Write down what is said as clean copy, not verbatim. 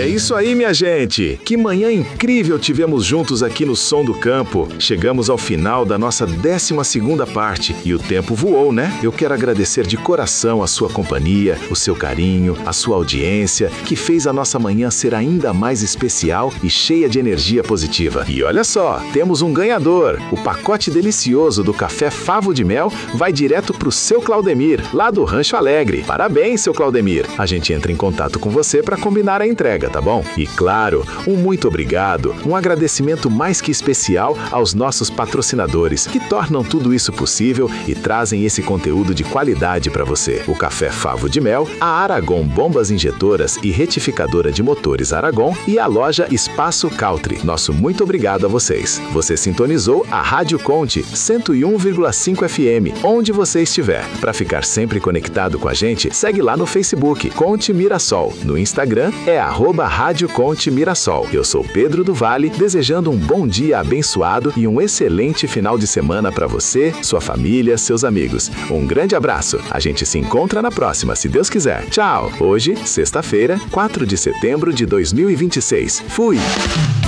É isso aí, minha gente! Que manhã incrível tivemos juntos aqui no Som do Campo. Chegamos ao final da nossa 12ª parte e o tempo voou, né? Eu quero agradecer de coração a sua companhia, o seu carinho, a sua audiência, que fez a nossa manhã ser ainda mais especial e cheia de energia positiva. E olha só, temos um ganhador! O pacote delicioso do café Favo de Mel vai direto pro seu Claudemir, lá do Rancho Alegre. Parabéns, seu Claudemir! A gente entra em contato com você para combinar a entrega, tá bom? E claro, um muito obrigado, um agradecimento mais que especial aos nossos patrocinadores que tornam tudo isso possível e trazem esse conteúdo de qualidade para você. O Café Favo de Mel, a Aragon Bombas Injetoras e Retificadora de Motores Aragon e a loja Espaço Country. Nosso muito obrigado a vocês. Você sintonizou a Rádio Conte 101,5 FM, onde você estiver. Para ficar sempre conectado com a gente, segue lá no Facebook, Conte Mirassol. No Instagram é @Rádio Conte Mirassol. Eu sou Pedro do Vale, desejando um bom dia abençoado e um excelente final de semana para você, sua família, seus amigos. Um grande abraço. A gente se encontra na próxima, se Deus quiser. Tchau! Hoje, sexta-feira, 4 de setembro de 2026. Fui!